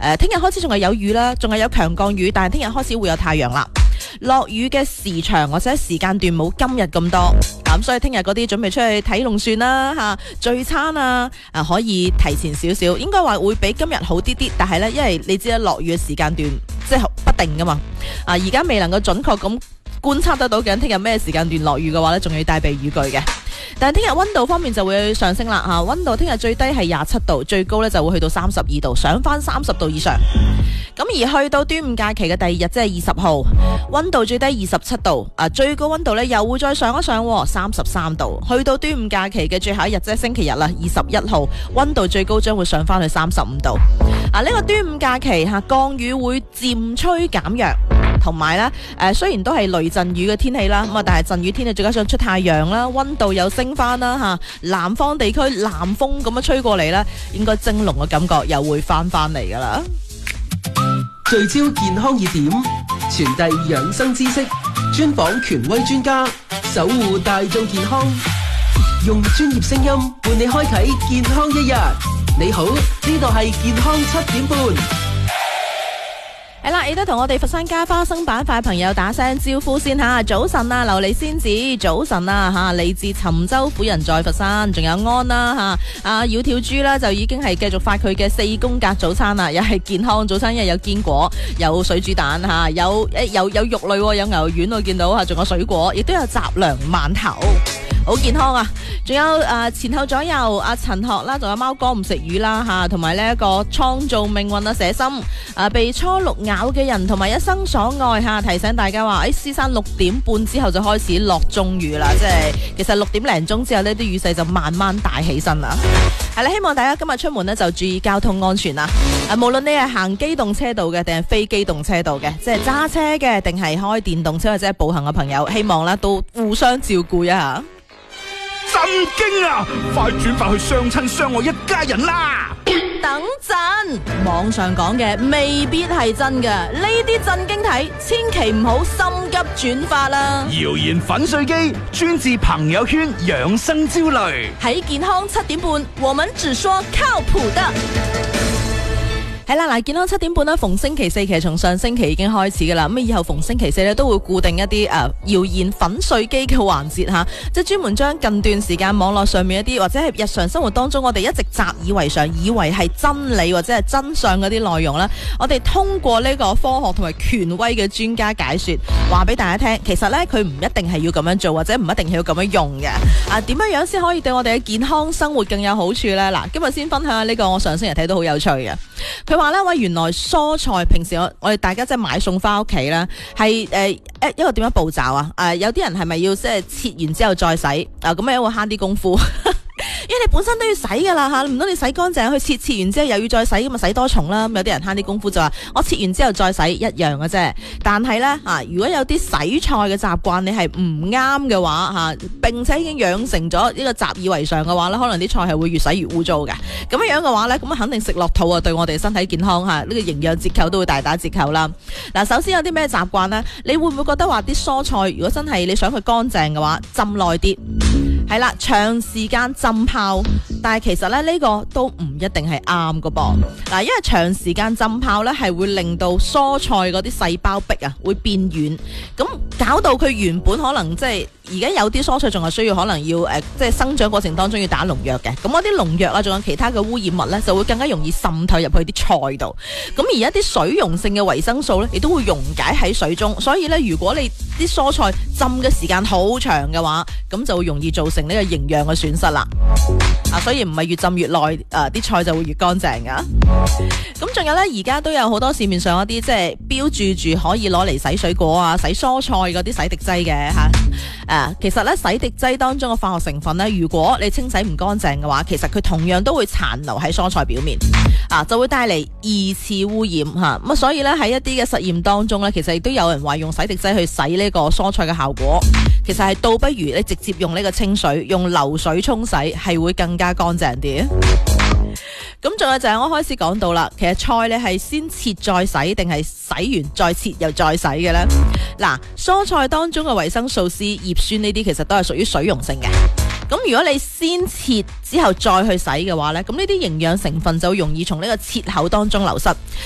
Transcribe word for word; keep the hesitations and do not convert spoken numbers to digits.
誒，聽日開始仲係有雨啦，仲係有強降雨，但係聽日開始會有太陽啦。落雨嘅時長或者時間段冇今日咁多，咁所以聽日嗰啲準備出去睇龍船啦吓，聚餐啊，啊可以提前少少，應該話會比今日好啲啲，但係呢，因為你知啦，落雨嘅時間段即係不定噶嘛，啊而家未能夠準確咁觀察得到嘅，聽日咩時間段落雨嘅話呢，仲要帶備雨具嘅。但係聽日溫度方面就會上升啦吓，溫度聽日最低係廿七度，最高呢就會去到三十二度，上翻三十度以上。咁而去到端午假期嘅第二日，即係二十號，溫度最低二十七度，啊最高溫度呢又會再上一上，三十三度。去到端午假期嘅最後一日，即係星期日啦，二十一號，溫度最高將會上翻去三十五度。啊呢個端午假期吓，降雨會漸趨減弱。同埋咧，誒雖然都係雷陣雨嘅天氣啦，咁啊，但係陣雨天氣再加上出太陽啦，溫度又升翻啦嚇，南方地區南風咁樣吹過嚟咧，應該蒸籠嘅感覺又會翻翻嚟噶啦。 聚焦健康熱點，傳遞養生知識，專訪權威專家，守護大眾健康，用專業聲音伴你開啟健康一日。你好，呢度係健康七點半。 係啦，亦都同我哋佛山加花生板塊朋友打聲招呼先吓。早晨啊，琉璃仙子，早晨啊吓，嚟自郴州婦人在佛山，仲有安啦吓，啊窈窕豬啦就已經係繼續發佢嘅四宮格早餐啦，又係健康早餐，因為有堅果，有水煮蛋吓，有誒有有肉類，有牛丸我見到吓，仲有水果，亦都有雜糧饅頭。好健康啊！仲有誒、呃、前後左右阿陳學啦，仲有貓哥唔食魚啦吓，同埋呢一個創造命運啊寫心誒、呃、被初六咬嘅人同埋一生所愛吓、啊，提醒大家話誒，獅山六點半之後就開始落中雨啦，即係其實六點零鐘之後呢啲雨勢就慢慢大起身啦。係啦，希望大家今日出門呢就注意交通安全啦。誒、啊，無論你係行機動車道嘅定係非機動車道嘅，即係揸車嘅定係開電動車或者係步行嘅朋友，希望呢都互相照顧一下。 震驚啊！快轉發去相親相愛一家人啦！ 等陣，網上講嘅未必係真嘅，呢啲震驚睇，千祈唔好心急轉發啦。 謠言粉碎機專治朋友圈養生焦慮。 喺健康七點半，我們只說靠譜的。係啦，嗱，健康七點半啦，逢星期四其實從上星期已經開始噶啦，咁以後逢星期四咧都會固定一啲誒謠言粉碎機嘅環節吓，即係專門將近段時間網絡上面一啲或者係日常生活當中我哋一直習以為常，以為係真理或者係真相嗰啲內容啦，我哋通過呢個科學同埋權威嘅專家解說，話俾大家聽，其實咧佢唔一定係要咁樣做，或者唔一定係要咁樣用嘅。啊，點樣樣先可以對我哋嘅健康生活更有好處咧？嗱，今日先分享下呢個我上星期睇到好有趣嘅。佢話咧，喂，原來蔬菜平時我我哋大家即係買餸翻屋企咧，係誒一一個點樣步驟啊？誒、呃，有啲人係咪要即係切完之後再洗啊？咁樣會慳啲功夫。因為你本身都要洗噶啦吓，唔通你洗乾淨去切，切完之後又要再洗，咁啊洗多重啦。咁有啲人慳啲功夫就話我切完之後再洗一樣嘅啫。但係咧啊，如果有啲洗菜嘅習慣你係唔啱嘅話吓，並且已經養成咗呢個習以為常嘅話咧，可能啲菜係會越洗越污糟嘅。咁樣樣嘅話咧，咁啊肯定食落肚啊，對我哋身體健康吓呢個營養折扣都會大打折扣啦。嗱，首先有啲咩習慣呢？你會唔會覺得話啲蔬菜如果真係你想佢乾淨嘅話，浸耐啲？係啦，長時間浸泡，但係其實咧呢、呢個都唔一定係啱㗎噃。嗱，因為長時間浸泡咧係會令到蔬菜嗰啲細胞壁啊會變軟，咁搞到佢原本可能即係而家有啲蔬菜仲係需要可能要誒、呃、即係生長過程當中要打農藥嘅，咁嗰啲農藥啊仲有其他嘅污染物咧就會更加容易滲透入去啲菜度。咁而一啲水溶性嘅維生素咧亦都會溶解喺水中，所以咧如果你啲蔬菜浸嘅時間好長嘅話，咁就會容易造成呢個營養嘅損失啦。啊，所以唔係越浸越耐，誒、呃、啲菜就會越乾淨噶。咁仲有呢，而家都有好多市面上一啲即係標注住可以攞嚟洗水果啊、洗蔬菜嗰啲洗滌劑嘅吓。誒、啊，其實咧洗滌劑當中嘅化學成分呢，如果你清洗唔乾淨嘅話，其實佢同樣都會殘留喺蔬菜表面，啊，就會帶嚟二次污染吓。咁啊，所以咧喺一啲嘅實驗當中呢，其實亦都有人話用洗滌劑去洗呢個蔬菜嘅效果，其實係倒不如你直接用呢個清水，用流水沖洗係會更加乾淨啲。咁仲有就係我開始講到啦，其實菜你係先切再洗，定係洗完再切又再洗嘅呢？嗱，蔬菜當中嘅維生素 C、葉酸呢啲其實都係屬於水溶性嘅。咁如果你先切之後再去洗嘅話呢，咁呢啲營養成分就容易從呢個切口當中流失。